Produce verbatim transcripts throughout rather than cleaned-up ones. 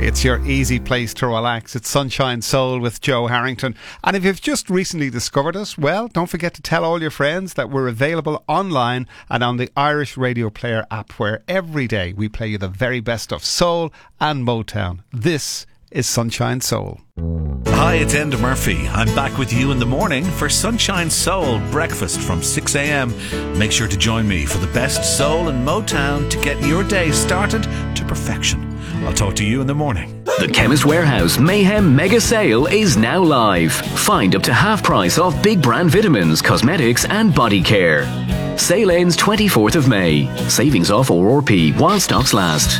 It's your easy place to relax. It's Sunshine Soul with Joe Harrington. And if you've just recently discovered us, well, don't forget to tell all your friends that we're available online and on the Irish Radio Player app, where every day we play you the very best of soul and Motown. This is Sunshine Soul. Hi, it's Enda Murphy. I'm back with you in the morning for Sunshine Soul breakfast from six a.m. Make sure to join me for the best soul and Motown to get your day started to perfection. I'll talk to you in the morning. The Chemist Warehouse Mayhem Mega Sale is now live. Find up to half price off big brand vitamins, cosmetics and body care. Sale ends twenty-fourth of May. Savings off R R P while stocks last.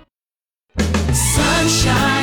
Sunshine.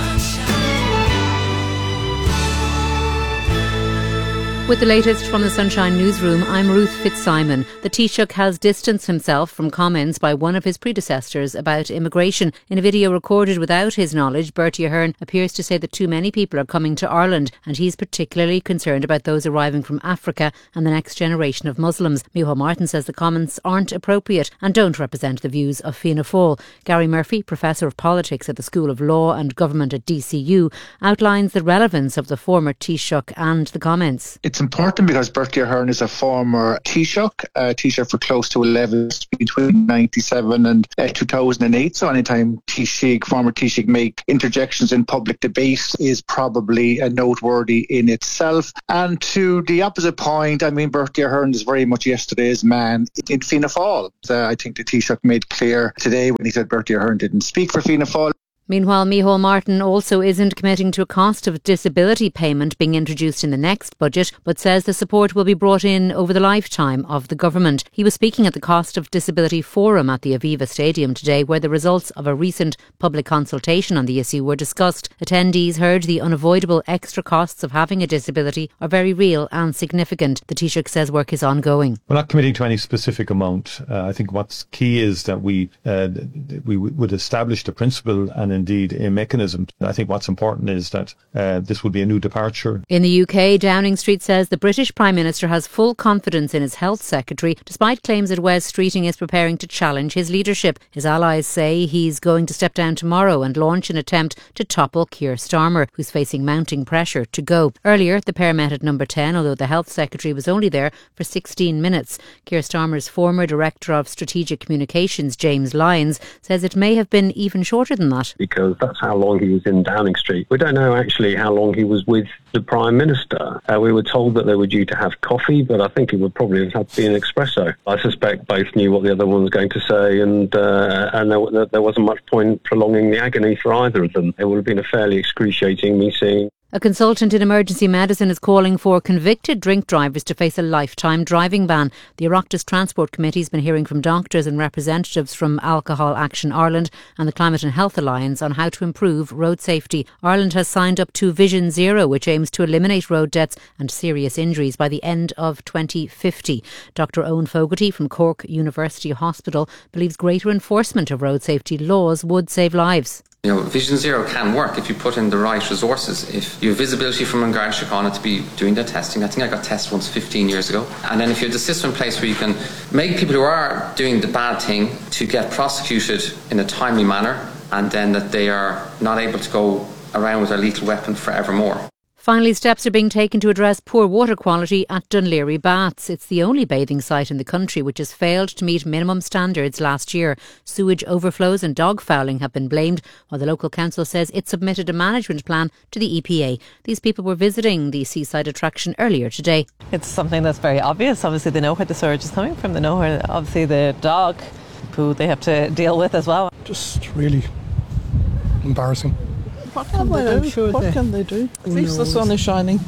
With the latest from the Sunshine Newsroom, I'm Ruth Fitzsimon. The Taoiseach has distanced himself from comments by one of his predecessors about immigration. In a video recorded without his knowledge, Bertie Ahern appears to say that too many people are coming to Ireland, and he's particularly concerned about those arriving from Africa and the next generation of Muslims. Micheál Martin says the comments aren't appropriate and don't represent the views of Fianna Fáil. Gary Murphy, Professor of Politics at the School of Law and Government at D C U, outlines the relevance of the former Taoiseach and the comments. It's important because Bertie Ahern is a former Taoiseach, uh, Taoiseach for close to eleven years between ninety-seven and uh, two thousand eight. So anytime Taoiseach, former Taoiseach make interjections in public debate is probably uh, noteworthy in itself. And to the opposite point, I mean, Bertie Ahern is very much yesterday's man in Fianna Fáil. Uh, I think the Taoiseach made clear today when he said Bertie Ahern didn't speak for Fianna Fáil. Meanwhile, Micheál Martin also isn't committing to a cost of disability payment being introduced in the next budget, but says the support will be brought in over the lifetime of the government. He was speaking at the Cost of Disability Forum at the Aviva Stadium today, where the results of a recent public consultation on the issue were discussed. Attendees heard the unavoidable extra costs of having a disability are very real and significant. The Taoiseach says work is ongoing. We're not committing to any specific amount. Uh, I think what's key is that we uh, we would establish the principle and indeed a mechanism. I think what's important is that uh, this will be a new departure. In the U K, Downing Street says the British Prime Minister has full confidence in his Health Secretary, despite claims that Wes Streeting is preparing to challenge his leadership. His allies say he's going to step down tomorrow and launch an attempt to topple Keir Starmer, who's facing mounting pressure to go. Earlier, the pair met at number ten, although the Health Secretary was only there for sixteen minutes. Keir Starmer's former Director of Strategic Communications, James Lyons, says it may have been even shorter than that. Because that's how long he was in Downing Street. We don't know actually how long he was with the Prime Minister. Uh, we were told that they were due to have coffee, but I think it would probably have had to be an espresso. I suspect both knew what the other one was going to say, and uh, and there, there wasn't much point prolonging the agony for either of them. It would have been a fairly excruciating meeting. A consultant in emergency medicine is calling for convicted drink drivers to face a lifetime driving ban. The Oireachtas Transport Committee has been hearing from doctors and representatives from Alcohol Action Ireland and the Climate and Health Alliance on how to improve road safety. Ireland has signed up to Vision Zero, which aims to eliminate road deaths and serious injuries by the end of twenty fifty. Doctor Owen Fogarty from Cork University Hospital believes greater enforcement of road safety laws would save lives. You know, Vision Zero can work if you put in the right resources. If you have visibility from An Garda Síochána to be doing their testing. I think I got tested once fifteen years ago. And then if you have the system in place where you can make people who are doing the bad thing to get prosecuted in a timely manner, and then that they are not able to go around with a lethal weapon forevermore. Finally, steps are being taken to address poor water quality at Dunleary Baths. It's the only bathing site in the country which has failed to meet minimum standards last year. Sewage overflows and dog fouling have been blamed, while the local council says it submitted a management plan to the E P A. These people were visiting the seaside attraction earlier today. It's something that's very obvious. Obviously, they know where the sewage is coming from. They know where, obviously, the dog poo they have to deal with as well. Just really embarrassing. What can, well, they, I'm do? sure what they, can they do? At least the sun is shining.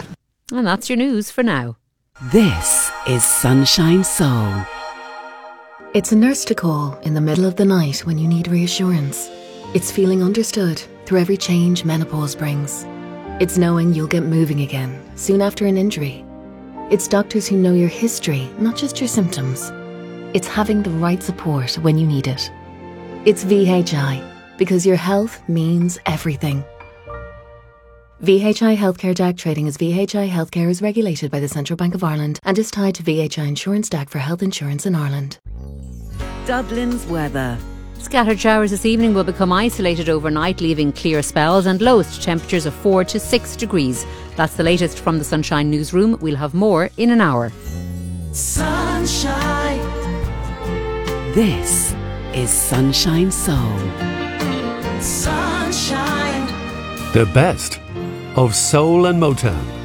And that's your news for now. This is Sunshine Soul. It's a nurse to call in the middle of the night when you need reassurance. It's feeling understood through every change menopause brings. It's knowing you'll get moving again soon after an injury. It's doctors who know your history, not just your symptoms. It's having the right support when you need it. It's V H I. Because your health means everything. V H I Healthcare D A C trading as V H I Healthcare is regulated by the Central Bank of Ireland and is tied to V H I Insurance D A C for health insurance in Ireland. Dublin's weather. Scattered showers this evening will become isolated overnight, leaving clear spells and lowest temperatures of four to six degrees. That's the latest from the Sunshine Newsroom. We'll have more in an hour. Sunshine. This is Sunshine Soul. Sunshine. The best of soul and Motown.